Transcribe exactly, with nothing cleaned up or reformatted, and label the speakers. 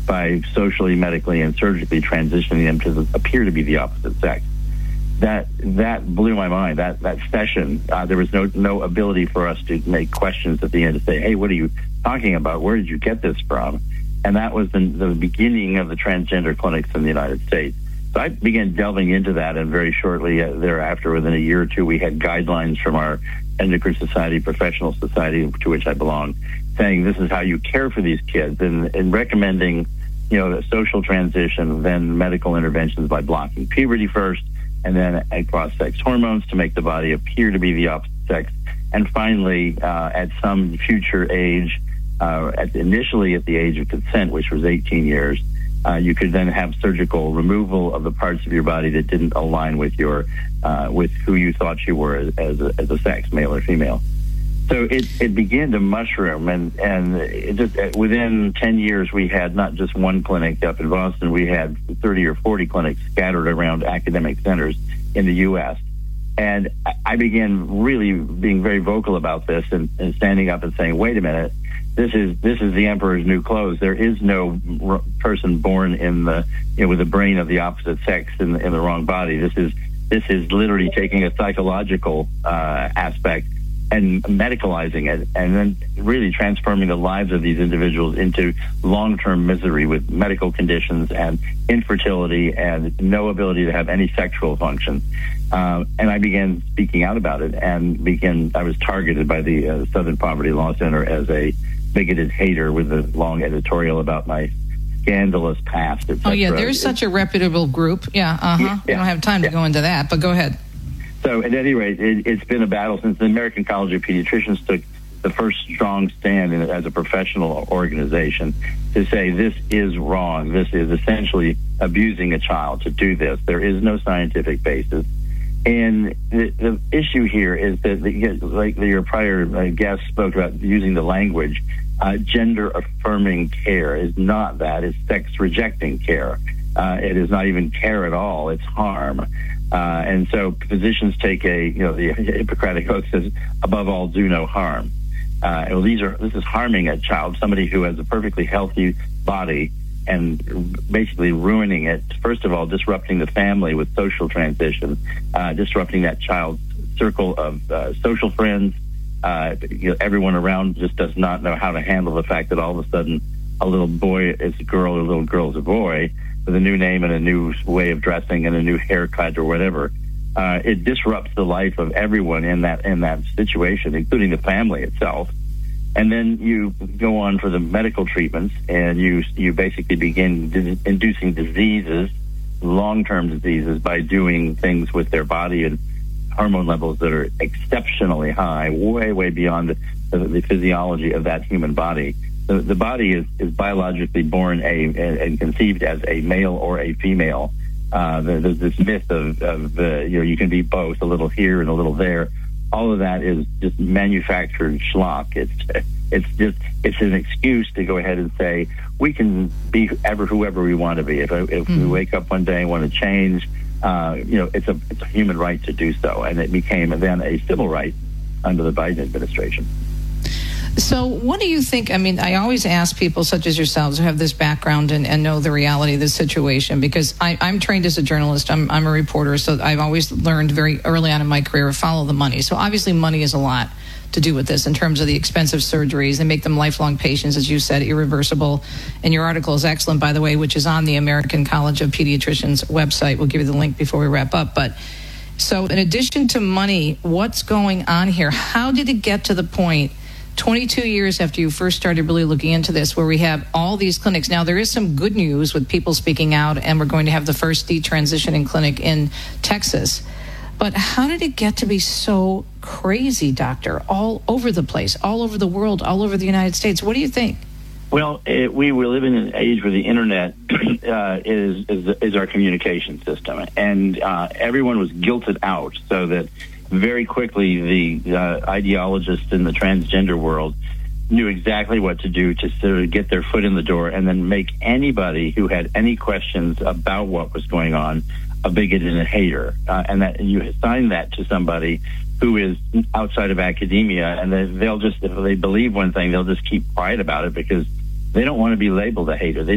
Speaker 1: by socially, medically, and surgically transitioning them to the, appear to be the opposite sex. That that blew my mind. That that session, uh, there was no no ability for us to make questions at the end to say, "Hey, what are you talking about? Where did you get this from?" And that was the, the beginning of the transgender clinics in the United States. So I began delving into that, and very shortly uh, thereafter, within a year or two, we had guidelines from our Endocrine Society, Professional Society, to which I belong, saying this is how you care for these kids, and, and recommending, you know, social transition, then medical interventions by blocking puberty first, and then cross-sex hormones to make the body appear to be the opposite sex, and finally, uh, at some future age, uh, at initially at the age of consent, which was eighteen years, uh, you could then have surgical removal of the parts of your body that didn't align with your uh, with who you thought you were as, as, a, as a sex, male or female. So it, it began to mushroom, and, and it just, within ten years, we had not just one clinic up in Boston, we had thirty or forty clinics scattered around academic centers in the U S And I began really being very vocal about this and, and standing up and saying, wait a minute, this is this is the emperor's new clothes. There is no r- person born in the you know, with the brain of the opposite sex in the, in the wrong body. This is this is literally taking a psychological uh, aspect and medicalizing it, and then really transforming the lives of these individuals into long-term misery with medical conditions and infertility and no ability to have any sexual function. Uh, and I began speaking out about it, and began. I was targeted by the uh, Southern Poverty Law Center as a bigoted hater with a long editorial about my scandalous past, et cetera.
Speaker 2: Oh, yeah, there's such a reputable group. Yeah, uh-huh. Yeah, we don't have time yeah. to go into that, but go ahead.
Speaker 1: So at any rate, it, it's been a battle since the American College of Pediatricians took the first strong stand in it as a professional organization to say this is wrong. This is essentially abusing a child to do this. There is no scientific basis. And the, the issue here is that, the, like your prior uh, guest spoke about using the language, uh, gender-affirming care is not that. It's sex-rejecting care. Uh, it is not even care at all. It's harm. Uh, and so physicians take a, you know, the Hippocratic Oath says, above all, do no harm. Uh, well, these are, this is harming a child, somebody who has a perfectly healthy body, and basically ruining it. First of all, disrupting the family with social transition, uh, disrupting that child's circle of uh, social friends. Uh, you know, everyone around just does not know how to handle the fact that all of a sudden a little boy is a girl, or a little girl is a boy, with a new name and a new way of dressing and a new haircut or whatever. Uh, it disrupts the life of everyone in that in that situation, including the family itself. And then you go on for the medical treatments, and you you basically begin d- inducing diseases, long-term diseases, by doing things with their body and hormone levels that are exceptionally high, way, way beyond the, the, the physiology of that human body. The, the body is, is biologically born a, a, and conceived as a male or a female. Uh, there's this myth of, of uh, you know, you can be both, a little here and a little there. All of that is just manufactured schlock. It's it's just it's an excuse to go ahead and say we can be ever whoever we want to be. If if mm-hmm. we wake up one day and want to change, uh, you know, it's a it's a human right to do so, and it became then a civil right under the Biden administration.
Speaker 2: So what do you think? I mean, I always ask people such as yourselves who have this background and, and know the reality of the situation, because I, I'm trained as a journalist. I'm, I'm a reporter, so I've always learned very early on in my career, follow the money. So obviously money is a lot to do with this in terms of the expensive surgeries. They make them lifelong patients, as you said, irreversible. And your article is excellent, by the way, which is on the American College of Pediatricians website. We'll give you the link before we wrap up. But so in addition to money, what's going on here? How did it get to the point twenty-two years after you first started really looking into this, where we have all these clinics? Now, there is some good news with people speaking out, and we're going to have the first detransitioning clinic in Texas. But how did it get to be so crazy, doctor, all over the place, all over the world, all over the United States? What do you think?
Speaker 1: Well, it, we we live in an age where the internet uh, is, is is our communication system, and uh, everyone was guilted out, so that very quickly the uh, ideologists in the transgender world knew exactly what to do to sort of get their foot in the door, and then make anybody who had any questions about what was going on a bigot and a hater, uh, and that you assign that to somebody who is outside of academia, and they, they'll just, if they believe one thing, they'll just keep quiet about it because they don't want to be labeled a hater. They